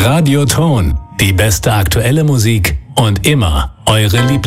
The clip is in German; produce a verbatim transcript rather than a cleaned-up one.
Radioton, die beste aktuelle Musik und immer eure Lieblings